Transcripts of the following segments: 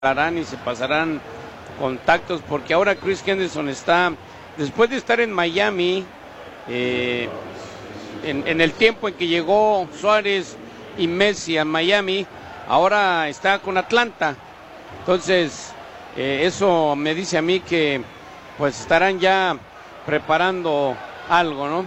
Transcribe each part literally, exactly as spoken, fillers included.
harán y se pasarán contactos, porque ahora Chris Henderson está, después de estar en Miami, eh, en, en el tiempo en que llegó Suárez y Messi a Miami, ahora está con Atlanta. Entonces, eh, eso me dice a mí que pues estarán ya preparando algo, ¿no?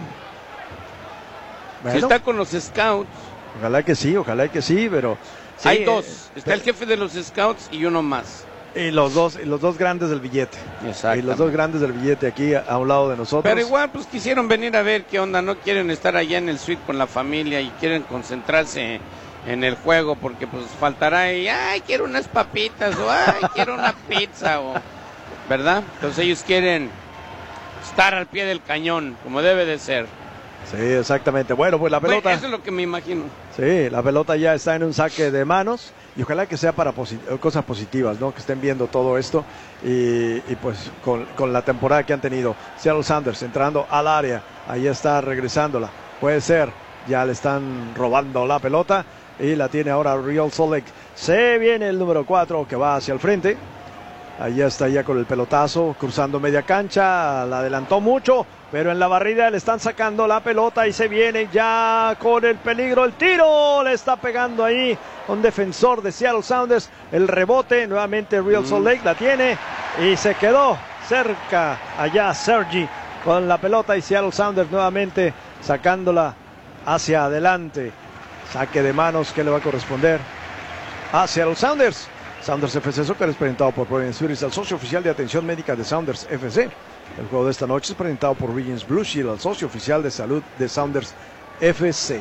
Bueno, si está con los scouts. Ojalá que sí, ojalá que sí, pero... Sí, hay dos, está eh, el jefe de los scouts y uno más. Y los dos, y los dos grandes del billete. Exacto. Y los dos grandes del billete aquí a, a un lado de nosotros. Pero igual, pues quisieron venir a ver qué onda, no quieren estar allá en el suite con la familia y quieren concentrarse en el juego, porque pues faltará ahí, ay, quiero unas papitas, o ay, quiero una pizza, o, ¿verdad? Entonces ellos quieren estar al pie del cañón, como debe de ser. Sí, exactamente. Bueno, pues la pelota... Bueno, eso es lo que me imagino. Sí, la pelota ya está en un saque de manos y ojalá que sea para posit cosas positivas, ¿no? Que estén viendo todo esto y, y pues con, con la temporada que han tenido. Seattle Sounders entrando al área, ahí está regresándola. Puede ser, ya le están robando la pelota y la tiene ahora Real Salt Lake. Se viene el número cuatro que va hacia el frente. Ahí está ya con el pelotazo, cruzando media cancha, la adelantó mucho, pero en la barrida le están sacando la pelota y se viene ya con el peligro, el tiro, le está pegando ahí un defensor de Seattle Sounders, el rebote, nuevamente Real mm. Salt Lake la tiene y se quedó cerca allá Sergi con la pelota y Seattle Sounders nuevamente sacándola hacia adelante. Saque de manos que le va a corresponder a Seattle Sounders. Sounders F C Soccer es presentado por Providence Suárez, el socio oficial de atención médica de Sounders F C. El juego de esta noche es presentado por Regents Blue Shield, el socio oficial de salud de Sounders F C.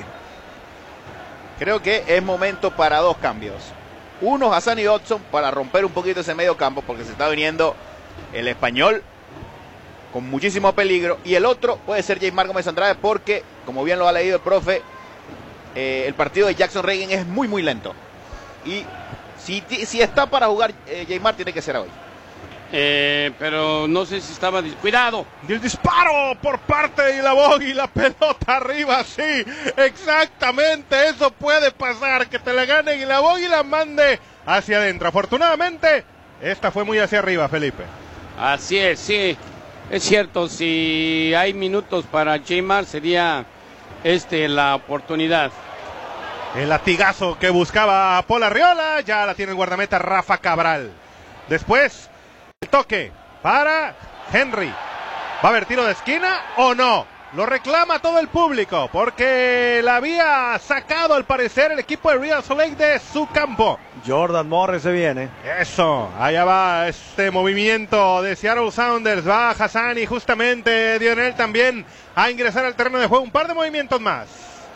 Creo que es momento para dos cambios. Uno, Hassani Dodson, para romper un poquito ese medio campo, porque se está viniendo el español con muchísimo peligro. Y el otro puede ser Jaymar Gómez Andrade, porque, como bien lo ha leído el profe, eh, el partido de Jackson Reagan es muy, muy lento. Y Si, si está para jugar, eh, Jaymar tiene que ser hoy. Eh, pero no sé si estaba... ¡Cuidado! Y el disparo por parte de Guilabogui, la pelota arriba, sí, exactamente, eso puede pasar, que te la gane Guilabogui y la mande hacia adentro. Afortunadamente, esta fue muy hacia arriba, Felipe. Así es, sí, es cierto, si hay minutos para Jaymar, sería este la oportunidad. El latigazo que buscaba Paul Arriola, ya la tiene el guardameta Rafa Cabral. Después, el toque para Henry. ¿Va a haber tiro de esquina o no? Lo reclama todo el público, porque la había sacado al parecer el equipo de Real Salt Lake de su campo. Jordan Morris se viene. Eso, allá va este movimiento de Seattle Sounders. Va Hassani justamente, Dionel también a ingresar al terreno de juego. Un par de movimientos más.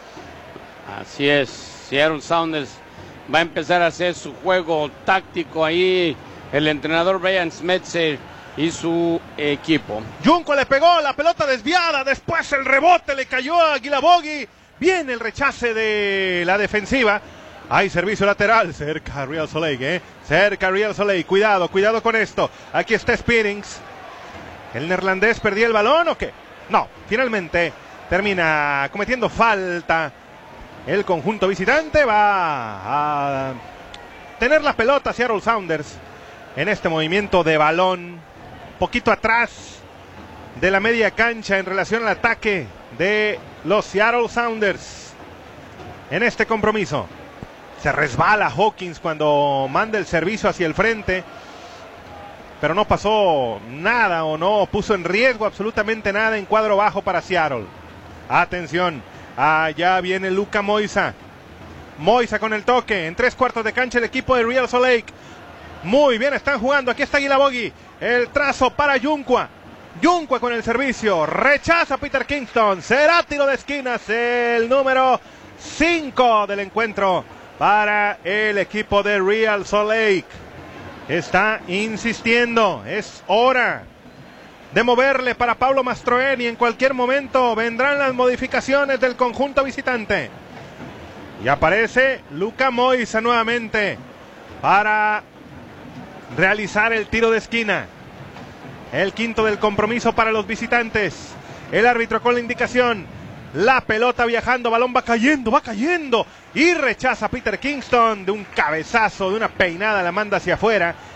Así es, Seattle Sounders va a empezar a hacer su juego táctico ahí, el entrenador Brian Schmetzer y su equipo. Junco le pegó la pelota desviada, después el rebote le cayó a Guilabogui, viene el rechace de la defensiva, hay servicio lateral, cerca Real Salt Lake, ¿eh? cerca Real Salt Lake, cuidado, cuidado con esto, aquí está Spearings, ¿el neerlandés perdía el balón o qué? No, finalmente termina cometiendo falta. El conjunto visitante va a tener la pelota Seattle Sounders en este movimiento de balón, poquito atrás de la media cancha en relación al ataque de los Seattle Sounders. En este compromiso se resbala Hawkins cuando manda el servicio hacia el frente, pero no pasó nada o no puso en riesgo absolutamente nada en cuadro bajo para Seattle. Atención. Allá viene Luka Moisa. Moisa con el toque. En tres cuartos de cancha el equipo de Real Salt Lake. Muy bien están jugando. Aquí está Guilabogui. El trazo para Junqua. Junqua con el servicio. Rechaza Peter Kingston. Será tiro de esquinas. El número cinco del encuentro para el equipo de Real Salt Lake. Está insistiendo. Es hora de moverle para Pablo Mastroeni. En cualquier momento vendrán las modificaciones del conjunto visitante. Y aparece Luka Moisa nuevamente para realizar el tiro de esquina. El quinto del compromiso para los visitantes. El árbitro con la indicación La pelota viajando, balón va cayendo, va cayendo. Y rechaza Peter Kingston de un cabezazo, de una peinada, la manda hacia afuera.